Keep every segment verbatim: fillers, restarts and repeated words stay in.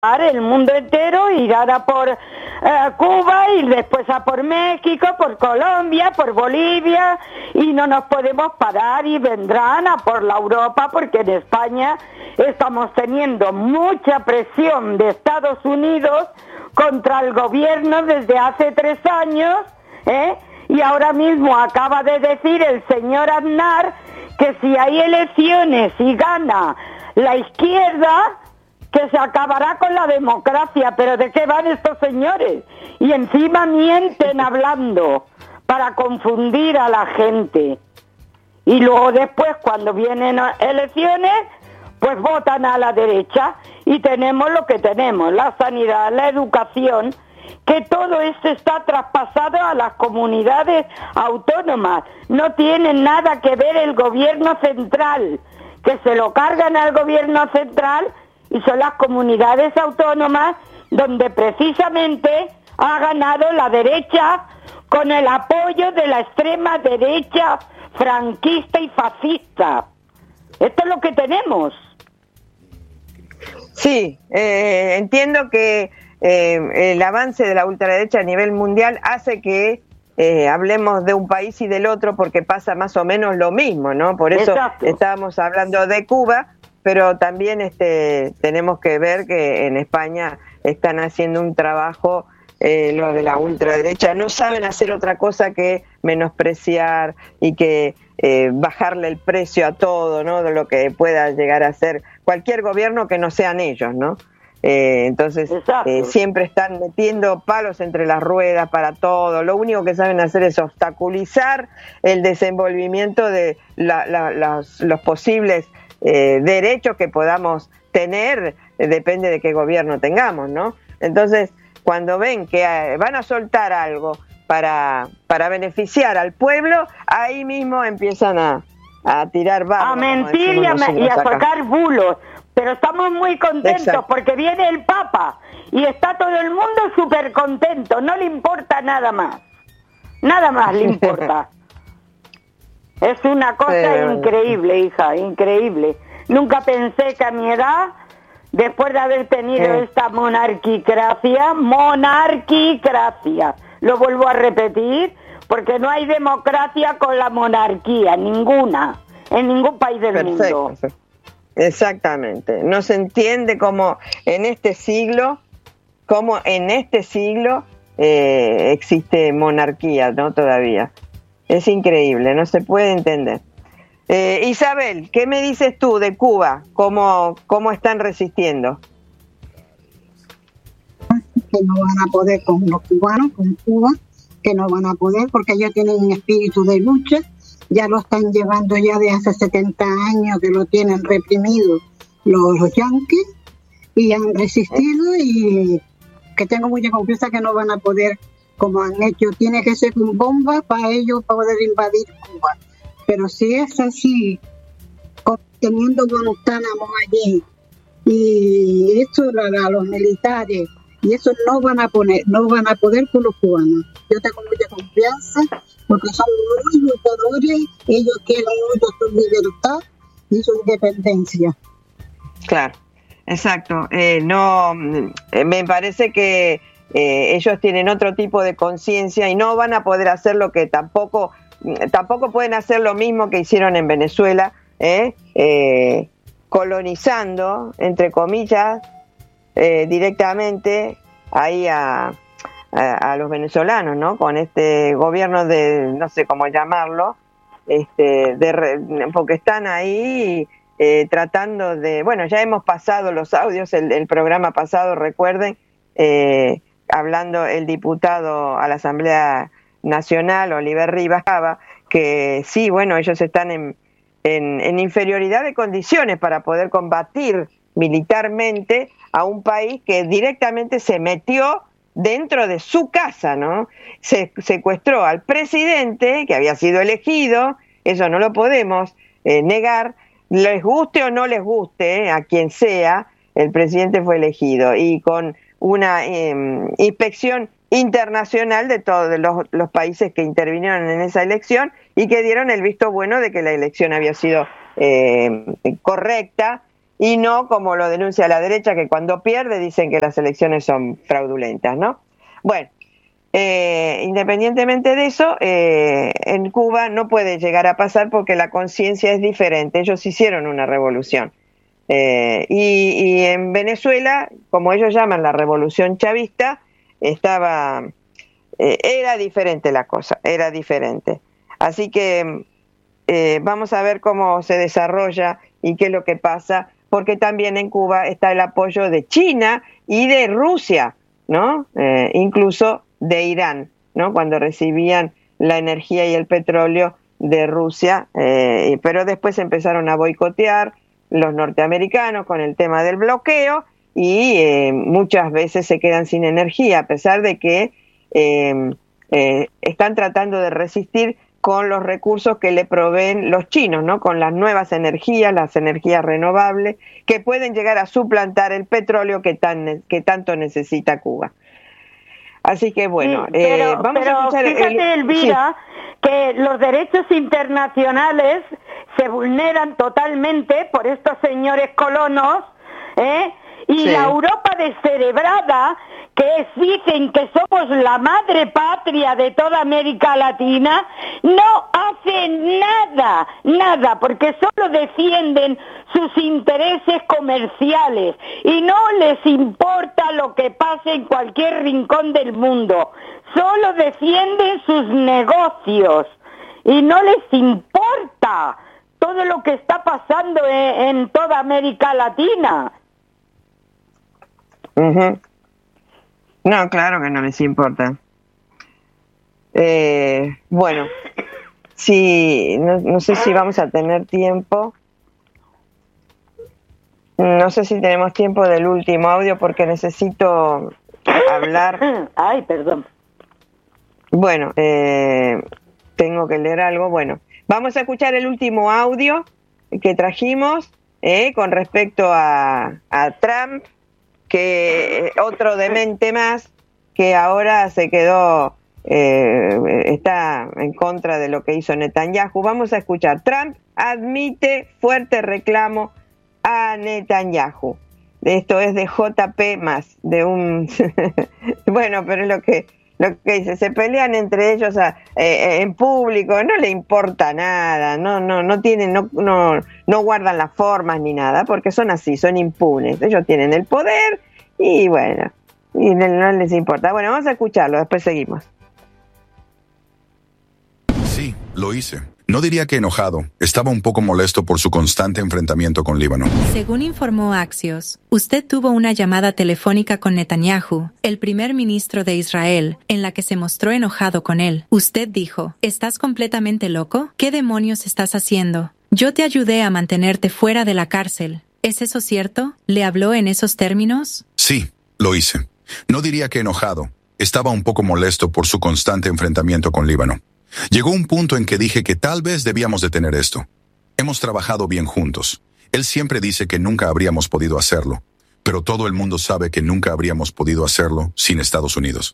el mundo entero irá a por eh, Cuba y después a por México, por Colombia, por Bolivia, y no nos podemos parar y vendrán a por la Europa, porque en España estamos teniendo mucha presión de Estados Unidos contra el gobierno desde hace tres años, ¿eh? Y ahora mismo acaba de decir el señor Aznar que si hay elecciones y gana la izquierda, que se acabará con la democracia. ¿Pero de qué van estos señores? Y encima mienten hablando para confundir a la gente. Y luego después, cuando vienen elecciones, pues votan a la derecha. Y tenemos lo que tenemos, la sanidad, la educación, que todo esto está traspasado a las comunidades autónomas. No tiene nada que ver el gobierno central, que se lo cargan al gobierno central, y son las comunidades autónomas donde precisamente ha ganado la derecha con el apoyo de la extrema derecha franquista y fascista. Esto es lo que tenemos. Sí, eh, entiendo que eh, el avance de la ultraderecha a nivel mundial hace que eh, hablemos de un país y del otro, porque pasa más o menos lo mismo, ¿no? Por eso Exacto. Estábamos hablando de Cuba, pero también este, tenemos que ver que en España están haciendo un trabajo, eh, los de la ultraderecha no saben hacer otra cosa que menospreciar y que eh, bajarle el precio a todo, ¿no? De lo que pueda llegar a ser cualquier gobierno que no sean ellos, ¿no? Eh, entonces eh, siempre están metiendo palos entre las ruedas para todo. Lo único que saben hacer es obstaculizar el desenvolvimiento de la, la, las, los posibles Eh, derechos que podamos tener, eh, depende de qué gobierno tengamos, ¿no? Entonces, cuando ven que eh, van a soltar algo para, para beneficiar al pueblo, ahí mismo empiezan a, a tirar barro, a mentir y a, y a sacar bulos. Pero estamos muy contentos Exacto. porque viene el Papa y está todo el mundo súper contento, no le importa nada más, nada más le importa. Es una cosa sí, increíble, hija, increíble. Nunca pensé que a mi edad, después de haber tenido sí. esta monarquicracia, monarquicracia, lo vuelvo a repetir, porque no hay democracia con la monarquía, ninguna, en ningún país del Perfecto. mundo. Exactamente. No se entiende cómo en este siglo, cómo en este siglo eh, existe monarquía, ¿no? Todavía. Es increíble, no se puede entender. Eh, Isabel, ¿qué me dices tú de Cuba? ¿Cómo, cómo están resistiendo? Que no van a poder con los cubanos, con Cuba, que no van a poder porque ellos tienen un espíritu de lucha, ya lo están llevando ya de hace setenta años que lo tienen reprimido los, los yanquis, y han resistido, y que tengo mucha confianza que no van a poder como han hecho. Tiene que ser con bombas para ellos poder invadir Cuba. Pero si es así, teniendo Guantánamo allí, y eso a los militares, y eso no van a poner, no van a poder con los cubanos. Yo tengo mucha confianza, porque son muy luchadores, ellos quieren mucho su libertad y su independencia. Claro, exacto. Eh, no, eh, me parece que Eh, ellos tienen otro tipo de conciencia y no van a poder hacer lo que tampoco, tampoco pueden hacer lo mismo que hicieron en Venezuela, ¿eh? Eh, colonizando, entre comillas, eh, directamente ahí a, a, a los venezolanos, ¿no? Con este gobierno de, no sé cómo llamarlo, este, de, porque están ahí eh, tratando de, bueno, ya hemos pasado los audios, el, el programa pasado, recuerden, eh, hablando el diputado a la Asamblea Nacional, Oliver Rivas, que sí, bueno, ellos están en, en, en inferioridad de condiciones para poder combatir militarmente a un país que directamente se metió dentro de su casa, ¿no? Se secuestró al presidente, que había sido elegido, eso no lo podemos eh, negar, les guste o no les guste, eh, a quien sea, el presidente fue elegido, y con una eh, inspección internacional de todos los, los países que intervinieron en esa elección y que dieron el visto bueno de que la elección había sido eh, correcta y no como lo denuncia la derecha, que cuando pierde dicen que las elecciones son fraudulentas, ¿no? Bueno, eh, independientemente de eso, eh, en Cuba no puede llegar a pasar porque la conciencia es diferente. Ellos hicieron una revolución. Eh, y, y en Venezuela, como ellos llaman la revolución chavista, estaba, eh, era diferente la cosa, era diferente. Así que eh, vamos a ver cómo se desarrolla y qué es lo que pasa, porque también en Cuba está el apoyo de China y de Rusia, ¿no? Eh, incluso de Irán, ¿no? Cuando recibían la energía y el petróleo de Rusia, eh, pero después empezaron a boicotear los norteamericanos con el tema del bloqueo y eh, muchas veces se quedan sin energía, a pesar de que eh, eh, están tratando de resistir con los recursos que le proveen los chinos, ¿no? Con las nuevas energías, las energías renovables, que pueden llegar a suplantar el petróleo que, tan, que tanto necesita Cuba. Así que bueno, sí, pero, eh, vamos pero a escuchar fíjate, el, Elvira, sí. que los derechos internacionales se vulneran totalmente por estos señores colonos, ¿eh? Y sí. La Europa descerebrada, que dicen que somos la madre patria de toda América Latina, no hace nada, nada, porque solo defienden sus intereses comerciales y no les importa lo que pase en cualquier rincón del mundo, solo defienden sus negocios y no les importa todo lo que está pasando en, en toda América Latina. Uh-huh. No, claro que no les importa. Eh, bueno, si, no, no sé si vamos a tener tiempo. No sé si tenemos tiempo del último audio porque necesito hablar. Ay, perdón. Bueno, eh, tengo que leer algo. Bueno, vamos a escuchar el último audio que trajimos eh, con respecto a, a Trump, que otro demente más que ahora se quedó, eh, está en contra de lo que hizo Netanyahu. Vamos a escuchar. Trump admite fuerte reclamo a Netanyahu. Esto es de J P más, de un... bueno, pero es lo que, lo que dice, se pelean entre ellos a, eh, en público, no le importa nada, no, no, no tienen, no, no, no guardan las formas ni nada, porque son así, son impunes, ellos tienen el poder y bueno, y no, no les importa. Bueno, vamos a escucharlo, después seguimos. Sí, lo hice. No diría que enojado, estaba un poco molesto por su constante enfrentamiento con Líbano. Según informó Axios, usted tuvo una llamada telefónica con Netanyahu, el primer ministro de Israel, en la que se mostró enojado con él. Usted dijo, ¿estás completamente loco? ¿Qué demonios estás haciendo? Yo te ayudé a mantenerte fuera de la cárcel. ¿Es eso cierto? ¿Le habló en esos términos? Sí, lo hice. No diría que enojado, estaba un poco molesto por su constante enfrentamiento con Líbano. Llegó un punto en que dije que tal vez debíamos detener esto. Hemos trabajado bien juntos. Él siempre dice que nunca habríamos podido hacerlo, pero todo el mundo sabe que nunca habríamos podido hacerlo sin Estados Unidos.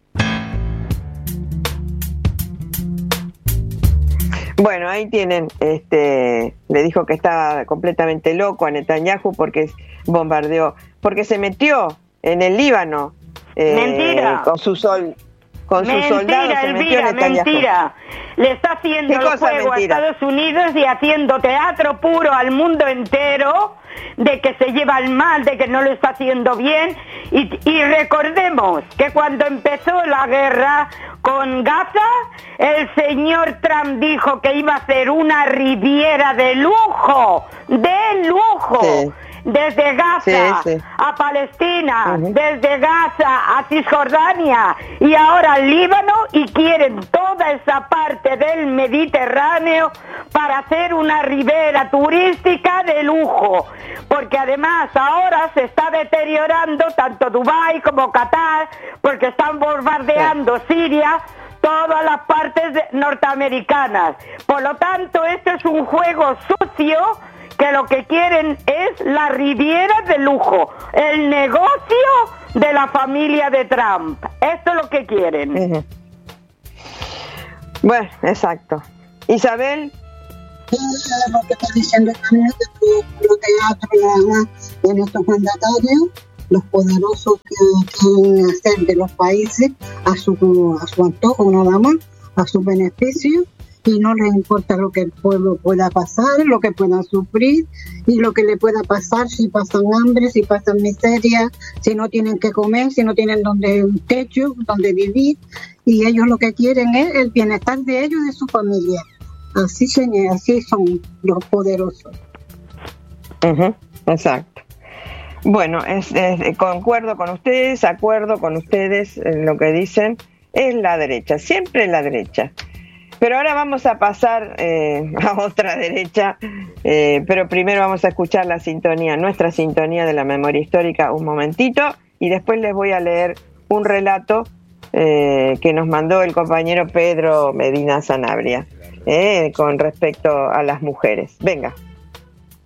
Bueno, ahí tienen, este, le dijo que estaba completamente loco a Netanyahu porque bombardeó, porque se metió en el Líbano eh, mentira. con su sol. Con mentira, sus soldados se Elvira, metió mentira. Le está haciendo el juego mentira? a Estados Unidos y haciendo teatro puro al mundo entero de que se lleva el mal, de que no lo está haciendo bien. Y, y recordemos que cuando empezó la guerra con Gaza, el señor Trump dijo que iba a hacer una riviera de lujo, de lujo. Sí. Desde Gaza sí, sí. a Palestina, uh-huh. desde Gaza a Cisjordania y ahora al Líbano, y quieren toda esa parte del Mediterráneo para hacer una ribera turística de lujo, porque además ahora se está deteriorando tanto Dubái como Qatar, porque están bombardeando sí. Siria, todas las partes de, norteamericanas. Por lo tanto, este es un juego sucio, que lo que quieren es la riviera de lujo, el negocio de la familia de Trump. Esto es lo que quieren. Uh-huh. Bueno, exacto. Isabel, que lo que está diciendo también que los teatros nada más en estos mandatarios, los poderosos que quieren hacer de los países a su, a su antojo nada más, a su beneficio, y no les importa lo que el pueblo pueda pasar, lo que puedan sufrir y lo que le pueda pasar si pasan hambre, si pasan miseria, si no tienen que comer, si no tienen donde un techo, donde vivir, y ellos lo que quieren es el bienestar de ellos y de su familia. Así, señor, así son los poderosos. Uh-huh, exacto. Bueno, es, es, concuerdo con ustedes, acuerdo con ustedes en lo que dicen, es la derecha, siempre la derecha. Pero ahora vamos a pasar eh, a otra derecha, eh, pero primero vamos a escuchar la sintonía, nuestra sintonía de la memoria histórica un momentito, y después les voy a leer un relato eh, que nos mandó el compañero Pedro Medina Sanabria eh, con respecto a las mujeres. Venga.